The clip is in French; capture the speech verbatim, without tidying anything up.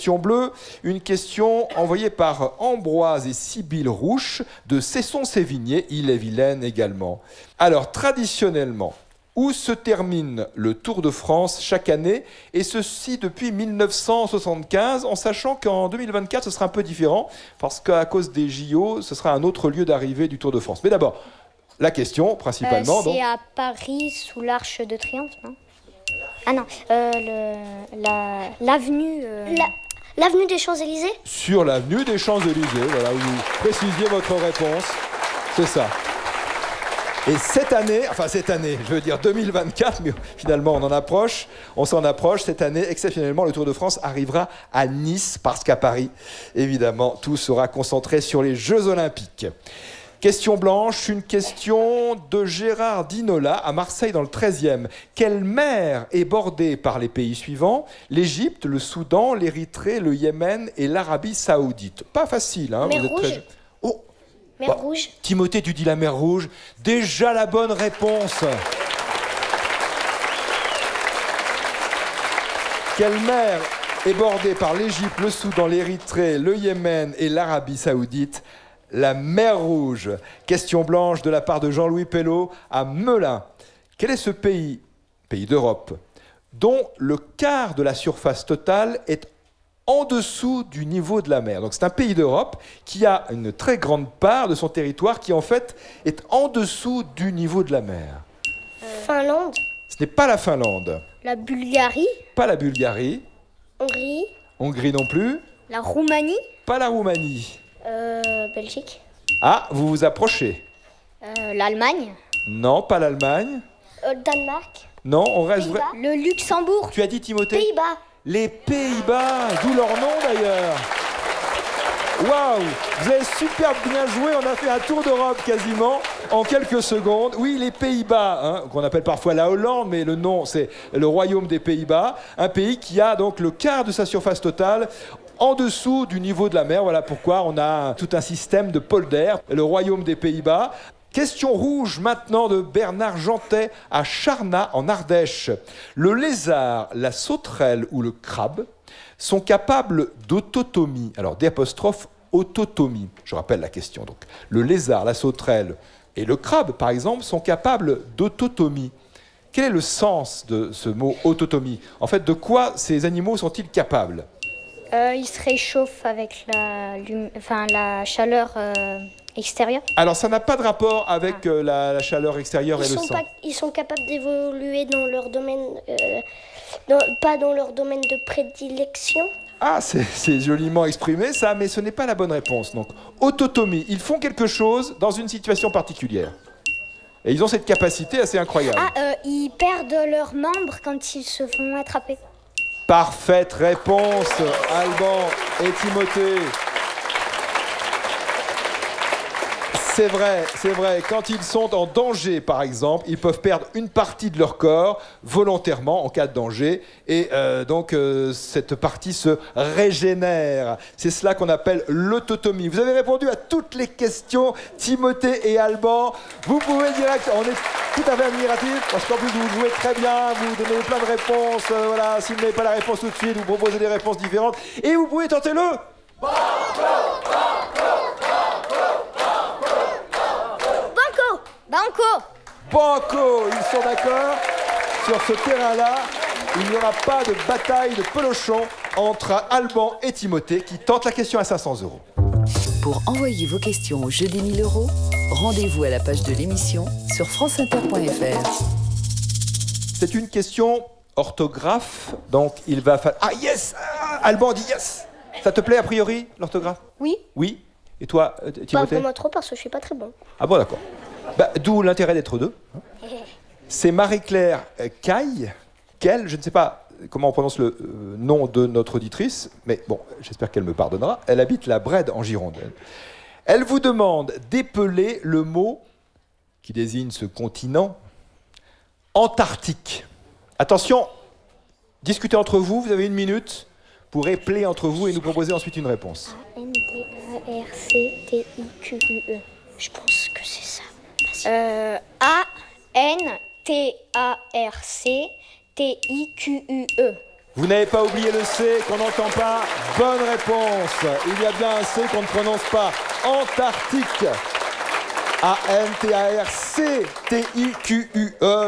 question bleue, une question envoyée par Ambroise et Sybille Rouche de Cesson-Sévigné, Ille-et-Vilaine également. Alors, traditionnellement, où se termine le Tour de France chaque année, et ceci depuis mille neuf cent soixante-quinze, en sachant qu'en deux mille vingt-quatre, ce sera un peu différent, parce qu'à cause des J O, ce sera un autre lieu d'arrivée du Tour de France. Mais d'abord, la question, principalement... Euh, c'est donc... à Paris, sous l'Arche de Triomphe, non ? Ah non, euh, le, la, l'avenue... Euh... La, l'avenue des Champs-Élysées ? Sur l'avenue des Champs-Élysées, voilà, où vous précisiez votre réponse. C'est ça. Et cette année, enfin cette année, je veux dire deux mille vingt-quatre, mais finalement on en approche, on s'en approche. Cette année, exceptionnellement, le Tour de France arrivera à Nice, parce qu'à Paris, évidemment, tout sera concentré sur les Jeux Olympiques. Question blanche, une question de Gérard Dinola à Marseille dans le treizième. Quelle mer est bordée par les pays suivants ? L'Égypte, le Soudan, l'Érythrée, le Yémen et l'Arabie Saoudite. Pas facile, hein ? Mer Vous êtes Rouge ? très... Oh. Mer Bah, Rouge. Timothée, tu dis la mer Rouge. Déjà la bonne réponse. Quelle mer est bordée par l'Égypte, le Soudan, l'Érythrée, le Yémen et l'Arabie Saoudite ? La mer Rouge. Question blanche de la part de Jean-Louis Pello à Melun. Quel est ce pays, pays d'Europe, dont le quart de la surface totale est en dessous du niveau de la mer. Donc c'est un pays d'Europe qui a une très grande part de son territoire qui en fait est en dessous du niveau de la mer. Euh, Finlande. Ce n'est pas la Finlande. La Bulgarie. Pas la Bulgarie. Hongrie. Hongrie non plus. La Roumanie. Pas la Roumanie. Euh, Belgique. Ah, vous vous approchez. Euh, L'Allemagne. Non, pas l'Allemagne. Euh, Danemark. Non, on reste vrai. Le Luxembourg. Tu as dit Timothée ? Pays-Bas. Les Pays-Bas, d'où leur nom d'ailleurs. Waouh, vous avez super bien joué, on a fait un tour d'Europe quasiment en quelques secondes. Oui, les Pays-Bas, hein, qu'on appelle parfois la Hollande, mais le nom c'est le Royaume des Pays-Bas, un pays qui a donc le quart de sa surface totale en dessous du niveau de la mer. Voilà pourquoi on a tout un système de polders, le Royaume des Pays-Bas. Question rouge maintenant de Bernard Jantet à Charnat en Ardèche. Le lézard, la sauterelle ou le crabe sont capables d'autotomie. Alors, d'apostrophe autotomie. Je rappelle la question. Donc, le lézard, la sauterelle et le crabe, par exemple, sont capables d'autotomie. Quel est le sens de ce mot autotomie ? En fait, de quoi ces animaux sont-ils capables ? Euh, ils se réchauffent avec la, lum... enfin, la chaleur euh, extérieure. Alors, ça n'a pas de rapport avec ah. euh, la, la chaleur extérieure ils et le sont sang. Pas, ils sont capables d'évoluer dans leur domaine, euh, dans, pas dans leur domaine de prédilection. Ah, c'est, c'est joliment exprimé ça, mais ce n'est pas la bonne réponse. Donc, autotomie, ils font quelque chose dans une situation particulière. Et ils ont cette capacité assez incroyable. Ah, euh, ils perdent leurs membres quand ils se font attraper. Parfaite réponse, Alban et Timothée. C'est vrai, c'est vrai. Quand ils sont en danger, par exemple, ils peuvent perdre une partie de leur corps volontairement en cas de danger. Et euh, donc, euh, cette partie se régénère. C'est cela qu'on appelle l'autotomie. Vous avez répondu à toutes les questions, Timothée et Alban. Vous pouvez direct... On est tout à fait admiratifs, parce qu'en plus, vous jouez très bien, vous donnez plein de réponses. Euh, voilà, si vous n'avez pas la réponse tout de suite, vous proposez des réponses différentes. Et vous pouvez tenter le... Banco, Banco. Banco, ils sont d'accord. Sur ce terrain-là, il n'y aura pas de bataille de pelochon entre Alban et Timothée qui tentent la question à cinq cents euros. Pour envoyer vos questions au jeu des mille euros, rendez-vous à la page de l'émission sur franceinter point f r. C'est une question orthographe, donc il va falloir... Ah yes, ah, Alban dit yes. Ça te plaît a priori, l'orthographe ? Oui. Oui. Et toi, euh, Timothée ? Pas vraiment trop parce que je suis pas très bon. Ah bon, d'accord. Bah, d'où l'intérêt d'être deux. C'est Marie-Claire Caille, qu'elle, je ne sais pas comment on prononce le euh, nom de notre auditrice, mais bon, j'espère qu'elle me pardonnera. Elle habite la Brède en Gironde. Elle vous demande d'épeler le mot qui désigne ce continent, Antarctique. Attention, discutez entre vous, vous avez une minute pour épeler entre vous et nous proposer ensuite une réponse. A N T A R C T I Q U E. Je pense que c'est ça. Euh, A N T A R C T I Q U E. Vous n'avez pas oublié le C qu'on n'entend pas. Bonne réponse. Il y a bien un C qu'on ne prononce pas. Antarctique. A N T A R C T I Q U E.